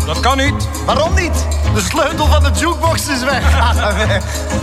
Dat kan niet. Waarom niet? De sleutel van de jukebox is weg.